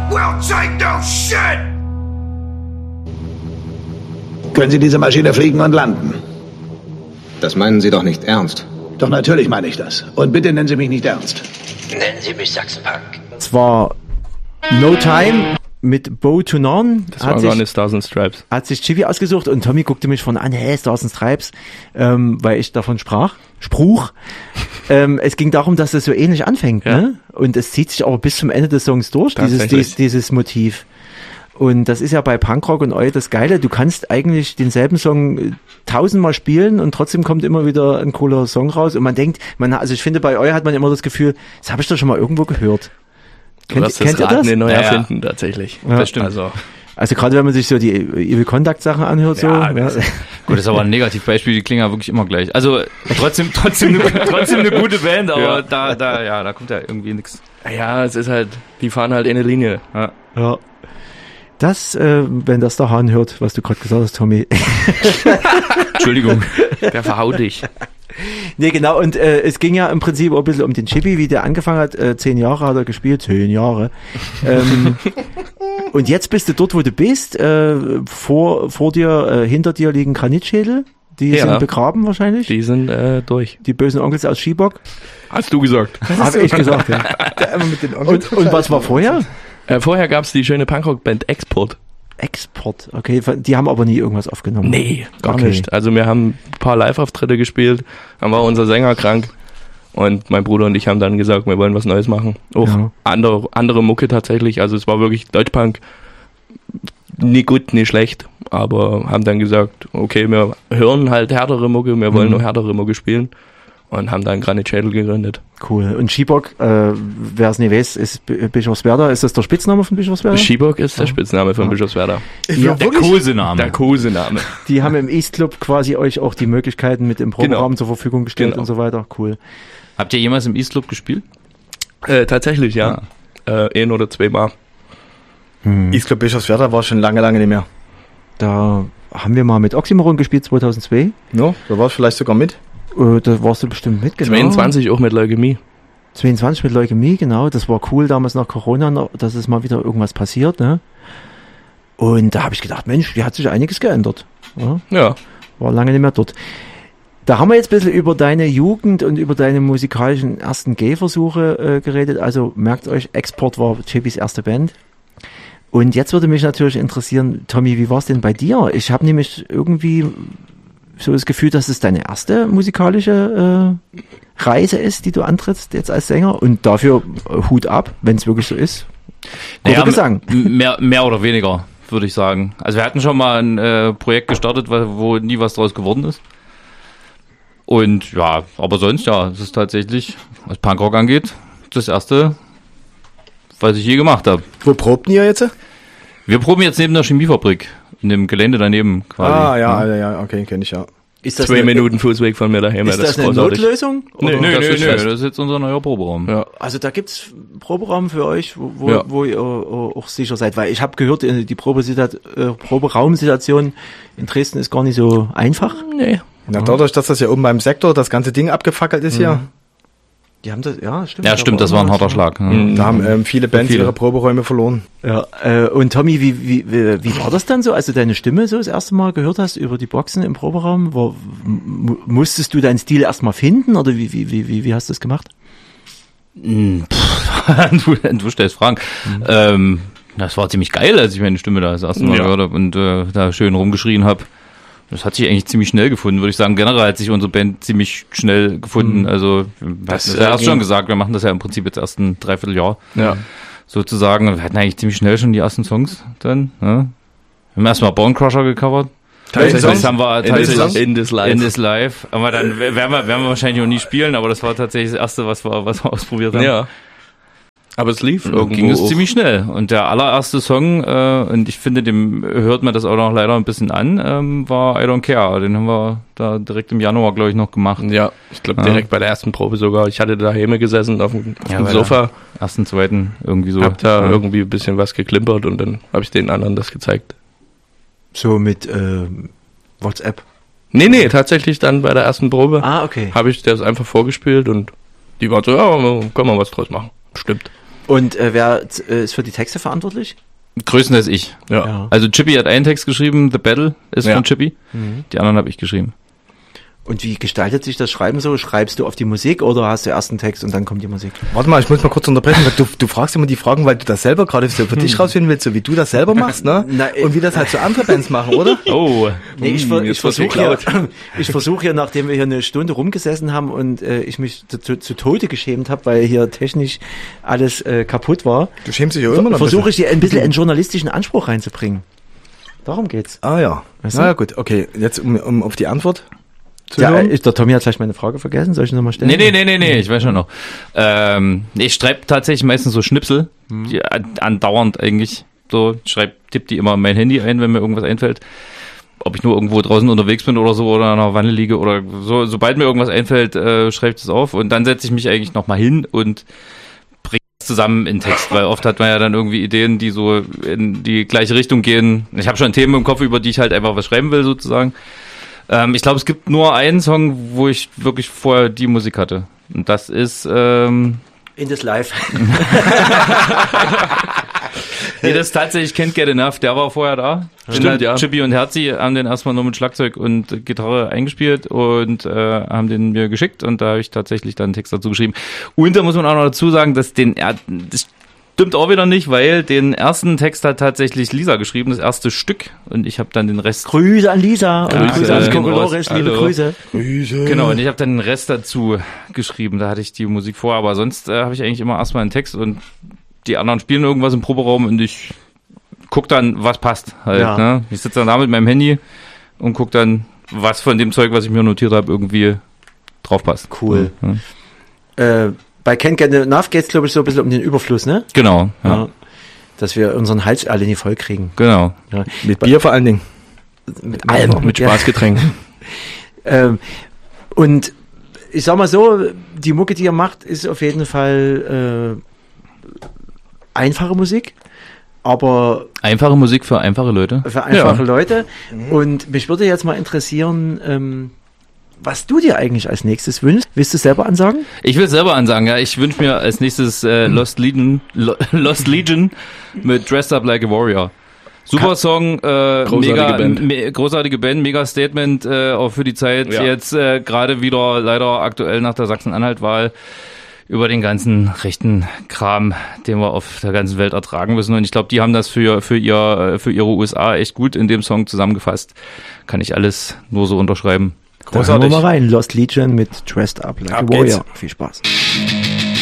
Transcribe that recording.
We'll take no shit! Können Sie diese Maschine fliegen und landen? Das meinen Sie doch nicht ernst. Doch natürlich meine ich das. Und bitte nennen Sie mich nicht Ernst. Nennen Sie mich Sachsenpunk. Zwar No Time mit Bow to None. Das war gar nicht Stars and Stripes. Hat sich Chibi ausgesucht und Tommy guckte mich von an, hey, Stars and Stripes, weil ich davon Spruch. Es ging darum, dass es so ähnlich anfängt, ja. Ne? Und es zieht sich aber bis zum Ende des Songs durch, dieses Motiv. Und das ist ja bei Punkrock und Eu das Geile. Du kannst eigentlich denselben Song 1000-mal spielen und trotzdem kommt immer wieder ein cooler Song raus. Und man denkt, also ich finde, bei Eu hat man immer das Gefühl, das habe ich doch schon mal irgendwo gehört. Kennt ihr das? Neu erfinden, tatsächlich. Ja. Das stimmt. Also gerade wenn man sich so die Evil Contact Sachen anhört, ja, Gut, das ist aber ein Negativbeispiel, die klingen ja wirklich immer gleich. Also trotzdem eine gute Band, aber ja. da kommt ja irgendwie nichts. Ja, es ist halt, die fahren halt in eine Linie. Ja. Das, wenn das der Hahn hört, was du gerade gesagt hast, Tommy. Entschuldigung, der verhaut dich. Nee, genau, und es ging ja im Prinzip auch ein bisschen um den Chibi, wie der angefangen hat. 10 Jahre hat er gespielt, 10 Jahre. Und jetzt bist du dort, wo du bist. Vor dir, hinter dir liegen Granitschädel. Die sind begraben wahrscheinlich. Die sind durch. Die bösen Onkels aus Schiebock. Hast du gesagt. Habe ich gesagt, ja. Mit den Onkels Und was war vorher? Vorher gab's die schöne Punkrock-Band Export. Export, okay. Die haben aber nie irgendwas aufgenommen. Nee, gar nicht. Also wir haben ein paar Live-Auftritte gespielt, dann war unser Sänger krank und mein Bruder und ich haben dann gesagt, wir wollen was Neues machen. Auch andere Mucke tatsächlich, also es war wirklich Deutschpunk, nie gut, nie schlecht, aber haben dann gesagt, okay, wir hören halt härtere Mucke, wir wollen nur härtere Mucke spielen. Und haben dann Granitschädel gegründet. Cool. Und Schiebock, wer es nicht weiß, ist Bischofswerda. Ist das der Spitzname von Bischofswerda? Schiebock ist der Spitzname von Bischofswerda. Ja, der Kosename. Der Kosename. Die haben im East Club quasi euch auch die Möglichkeiten mit dem Proberaum zur Verfügung gestellt und so weiter. Cool. Habt ihr jemals im East Club gespielt? Tatsächlich, ja. 1 oder 2 Mal. East Club Bischofswerda war schon lange nicht mehr. Da haben wir mal mit Oxymoron gespielt, 2002. Ja, da warst du vielleicht sogar mit. Da warst du bestimmt mit, genau. 22 auch mit Leukämie. 22 mit Leukämie, genau. Das war cool damals nach Corona, dass es mal wieder irgendwas passiert, ne? Und da habe ich gedacht, Mensch, hier hat sich einiges geändert. Ja. War lange nicht mehr dort. Da haben wir jetzt ein bisschen über deine Jugend und über deine musikalischen ersten Gehversuche geredet. Also merkt euch, Export war Chibis erste Band. Und jetzt würde mich natürlich interessieren, Tommy, wie war es denn bei dir? Ich habe nämlich irgendwie so das Gefühl, dass es deine erste musikalische Reise ist, die du antrittst jetzt als Sänger, und dafür Hut ab, wenn es wirklich so ist. Naja, Gesang. Mehr oder weniger, würde ich sagen. Also wir hatten schon mal ein Projekt gestartet, wo nie was draus geworden ist. Und ja, aber sonst es ist tatsächlich, was Punkrock angeht, das erste, was ich je gemacht habe. Wo probt ihr jetzt? Wir proben jetzt neben der Chemiefabrik. In dem Gelände daneben quasi. Ja, okay, kenne ich ja. Ist das 2 Minuten Fußweg von mir daheim. Ist das eine Notlösung? Nee, das ist jetzt unser neuer Proberaum. Ja. Also da gibt's Proberaum für euch, wo ihr auch sicher seid. Weil ich habe gehört, die Proberaumsituation in Dresden ist gar nicht so einfach. Nee. Na, dadurch, dass das ja oben beim Sektor das ganze Ding abgefackelt ist hier. Die haben das, stimmt. Ja, stimmt, das war ein harter Schlag. Da haben viele Bands ihre Proberäume verloren. Ja, und Tommy, wie war das dann so, als du deine Stimme so das erste Mal gehört hast über die Boxen im Proberaum? Musstest du deinen Stil erstmal finden oder wie hast du das gemacht? Du stellst Fragen. Das war ziemlich geil, als ich meine Stimme da das erste Mal gehört habe und da schön rumgeschrien habe. Das hat sich eigentlich ziemlich schnell gefunden, würde ich sagen. Generell hat sich unsere Band ziemlich schnell gefunden. Also, du hast schon gesagt, wir machen das ja im Prinzip jetzt erst ein Dreivierteljahr. Ja. Sozusagen. Wir hatten eigentlich ziemlich schnell schon die ersten Songs dann. Ja. Wir haben erstmal Bone Crusher gecovert. Das haben wir tatsächlich In This Life. Aber dann werden wir wahrscheinlich auch nie spielen, aber das war tatsächlich das erste, was wir ausprobiert haben. Ja. Aber es lief irgendwo. Ging es ziemlich schnell. Und der allererste Song, und ich finde, dem hört man das auch noch leider ein bisschen an, war I Don't Care. Den haben wir da direkt im Januar, glaube ich, noch gemacht. Ja, ich glaube direkt bei der ersten Probe sogar. Ich hatte daheim gesessen auf dem Sofa. Ersten, zweiten, irgendwie so. Hab da irgendwie ein bisschen was geklimpert und dann habe ich den anderen das gezeigt. So mit WhatsApp? Nee, tatsächlich dann bei der ersten Probe. Ah, okay. Habe ich das einfach vorgespielt und die waren so, ja, können wir was draus machen. Stimmt. Und wer ist für die Texte verantwortlich? Größtenteils ich. Ja. Also Chippy hat einen Text geschrieben, The Battle ist von Chippy. Die anderen habe ich geschrieben. Und wie gestaltet sich das Schreiben so? Schreibst du auf die Musik oder hast du erst einen Text und dann kommt die Musik? Warte mal, ich muss mal kurz unterbrechen. Du fragst immer die Fragen, weil du das selber gerade so für dich rausfinden willst, so wie du das selber machst, ne? Und wie das halt so andere Bands machen, oder? Oh. Nee, ich versuche hier, nachdem wir hier eine Stunde rumgesessen haben und ich mich zu Tode geschämt habe, weil hier technisch alles kaputt war. Du schämst dich ja immer noch. Versuche ich hier ein bisschen einen journalistischen Anspruch reinzubringen. Darum geht's. Ah ja. Weißt du? Na ja, gut, okay. Jetzt um auf die Antwort zu Ja, hören. der Tommy hat vielleicht meine Frage vergessen. Soll ich nochmal stellen? Nee, ich weiß schon noch. Ich schreibe tatsächlich meistens so Schnipsel, die andauernd eigentlich so. Ich tippe die immer in mein Handy ein, wenn mir irgendwas einfällt. Ob ich nur irgendwo draußen unterwegs bin oder so oder an der Wanne liege oder so. Sobald mir irgendwas einfällt, schreibe ich das auf und dann setze ich mich eigentlich nochmal hin und bringe es zusammen in Text, weil oft hat man ja dann irgendwie Ideen, die so in die gleiche Richtung gehen. Ich habe schon Themen im Kopf, über die ich halt einfach was schreiben will sozusagen. Ich glaube, es gibt nur einen Song, wo ich wirklich vorher die Musik hatte. Und das ist In this Life. nee, das ist tatsächlich Can't Get Enough, der war vorher da. Stimmt, ja. Chippy und Herzi haben den erstmal nur mit Schlagzeug und Gitarre eingespielt und haben den mir geschickt und da habe ich tatsächlich dann einen Text dazu geschrieben. Und da muss man auch noch dazu sagen, dass das stimmt auch wieder nicht, weil den ersten Text hat tatsächlich Lisa geschrieben, das erste Stück und ich habe dann den Rest... Grüße an Lisa und Grüße an Kokolores, liebe Hallo. Grüße. Genau, und ich habe dann den Rest dazu geschrieben, da hatte ich die Musik vor, aber sonst habe ich eigentlich immer erstmal einen Text und die anderen spielen irgendwas im Proberaum und ich guck dann, was passt halt. Ja. Ne? Ich sitze dann da mit meinem Handy und guck dann, was von dem Zeug, was ich mir notiert habe, irgendwie drauf passt. Cool. Ja. Bei Can't Get Enough geht's, glaube ich, so ein bisschen um den Überfluss, ne? Genau, ja. Dass wir unseren Hals alle nicht voll kriegen. Genau. Ja. Mit Bier vor allen Dingen. Mit allem. Mit Spaßgetränken. Und ich sag mal so, die Mucke, die ihr macht, ist auf jeden Fall einfache Musik, aber Einfache Musik für einfache Leute. für einfache Leute. Und mich würde jetzt mal interessieren, was du dir eigentlich als nächstes wünschst. Willst du es selber ansagen? Ich will selber ansagen, ja. Ich wünsche mir als nächstes Lost Legion mit Dressed Up Like a Warrior. Super Song, großartige Band, mega Statement auch für die Zeit. Ja. Jetzt gerade wieder leider aktuell nach der Sachsen-Anhalt-Wahl über den ganzen rechten Kram, den wir auf der ganzen Welt ertragen müssen. Und ich glaube, die haben das für ihre USA echt gut in dem Song zusammengefasst. Kann ich alles nur so unterschreiben. Da hören wir mal rein. Lost Legion mit Dressed Up Like a Ab geht's. Warrior. Viel Spaß.